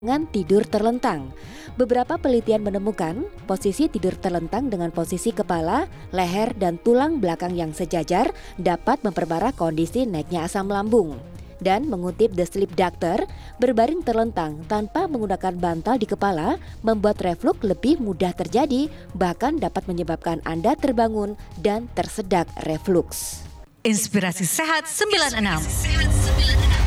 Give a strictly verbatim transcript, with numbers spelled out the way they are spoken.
Dengan tidur terlentang. Beberapa penelitian menemukan posisi tidur terlentang dengan posisi kepala, leher, dan tulang belakang yang sejajar dapat memperparah kondisi naiknya asam lambung. Dan mengutip The Sleep Doctor, berbaring terlentang tanpa menggunakan bantal di kepala membuat reflux lebih mudah terjadi, bahkan dapat menyebabkan Anda terbangun dan tersedak reflux. Inspirasi Sehat sembilan puluh enam.